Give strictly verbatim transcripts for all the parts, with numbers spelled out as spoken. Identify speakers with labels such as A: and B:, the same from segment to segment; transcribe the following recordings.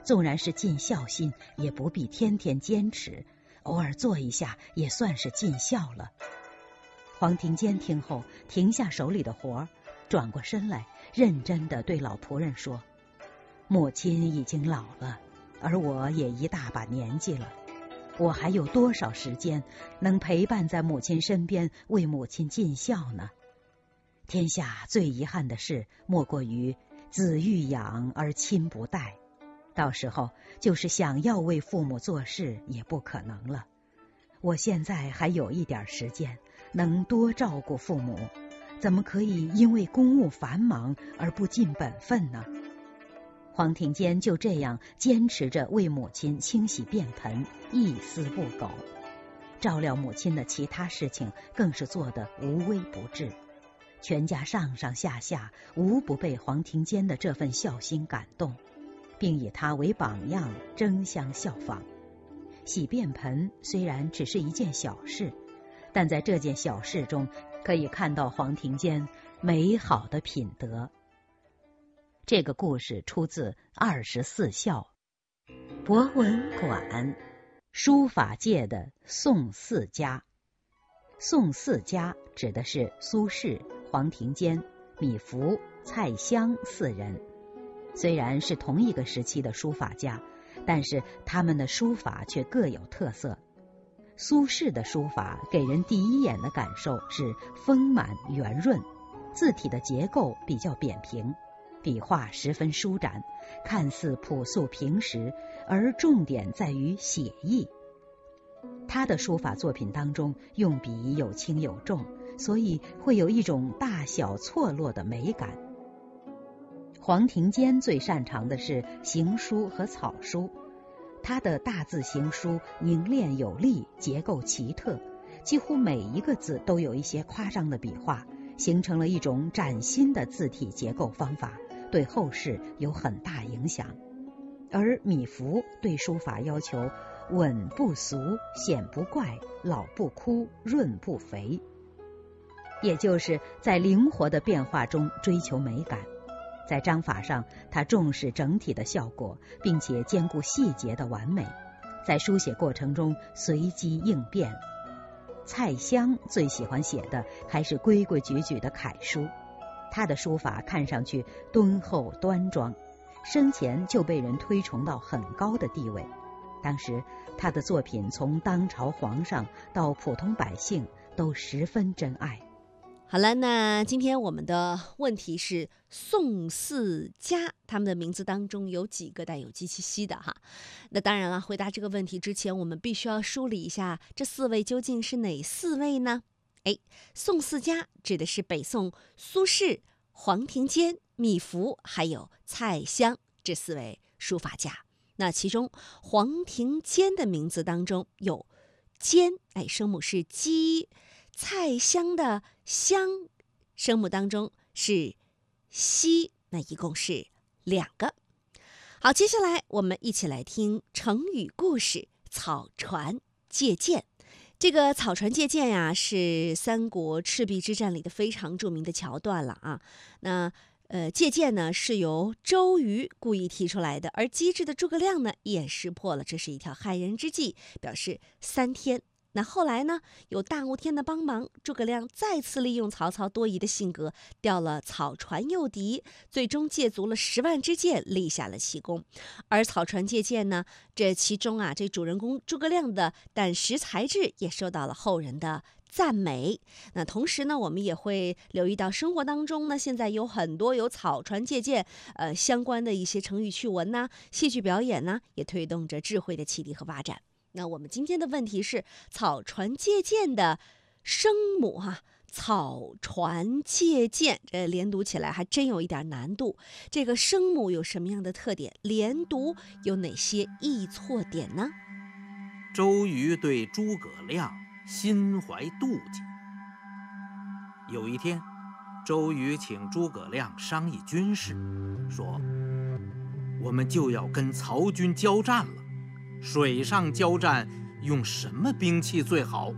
A: 纵然是尽孝心，也不必天天坚持，偶尔做一下也算是尽孝了。黄庭坚听后停下手里的活，转过身来，认真地对老仆人说：母亲已经老了，而我也一大把年纪了，我还有多少时间能陪伴在母亲身边，为母亲尽孝呢？天下最遗憾的事，莫过于子欲养而亲不待，到时候就是想要为父母做事也不可能了。我现在还有一点时间，能多照顾父母，怎么可以因为公务繁忙而不尽本分呢？黄庭坚就这样坚持着为母亲清洗便盆，一丝不苟。照料母亲的其他事情更是做得无微不至，全家上上下下无不被黄庭坚的这份孝心感动，并以他为榜样，争相效仿。洗便盆虽然只是一件小事，但在这件小事中可以看到黄庭坚美好的品德。这个故事出自《二十四孝》。博文馆，书法界的宋四家。宋四家指的是苏轼、黄庭坚、米芾、蔡襄四人。虽然是同一个时期的书法家，但是他们的书法却各有特色。苏轼的书法给人第一眼的感受是丰满圆润，字体的结构比较扁平，笔画十分舒展，看似朴素平实，而重点在于写意。他的书法作品当中用笔有轻有重，所以会有一种大小错落的美感。黄庭坚最擅长的是行书和草书，他的大字行书凝练有力，结构奇特，几乎每一个字都有一些夸张的笔画，形成了一种崭新的字体结构方法，对后世有很大影响。而米芾对书法要求稳不俗，显不怪，老不枯，润不肥，也就是在灵活的变化中追求美感。在章法上，他重视整体的效果，并且兼顾细节的完美，在书写过程中随机应变。蔡襄最喜欢写的还是规规矩矩的楷书，他的书法看上去敦厚端庄，生前就被人推崇到很高的地位。当时他的作品从当朝皇上到普通百姓都十分珍爱。
B: 好了，那今天我们的问题是宋四家，他们的名字当中有几个带有鸡七夕的哈？那当然了，回答这个问题之前，我们必须要梳理一下这四位究竟是哪四位呢？哎，宋四家指的是北宋苏轼、黄庭坚、米芾还有蔡襄这四位书法家。那其中黄庭坚的名字当中有坚，哎，声母是鸡；蔡襄的襄，声母当中是西，那一共是两个。好，接下来我们一起来听成语故事草船借箭。这个草船借箭呀、啊，是三国赤壁之战里的非常著名的桥段了啊。那呃，借箭呢是由周瑜故意提出来的，而机智的诸葛亮呢也识破了这是一条害人之计，表示三天。那后来呢，有大雾天的帮忙，诸葛亮再次利用曹操多疑的性格，调了草船诱敌，最终借足了十万支箭，立下了奇功。而草船借箭呢，这其中啊，这主人公诸葛亮的胆识才智也受到了后人的赞美。那同时呢，我们也会留意到生活当中呢，现在有很多有草船借箭呃相关的一些成语趣闻呐、戏剧表演呐，也推动着智慧的启迪和发展。那我们今天的问题是草船借箭的声母哈、啊，草船借箭，这连读起来还真有一点难度。这个声母有什么样的特点？连读有哪些易错点呢？
C: 周瑜对诸葛亮心怀妒忌。有一天，周瑜请诸葛亮商议军事，说：“我们就要跟曹军交战了。水上交战用什么兵器最好？”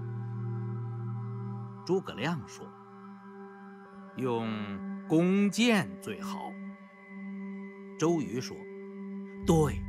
C: 诸葛亮说：“用弓箭最好。”周瑜说：“对，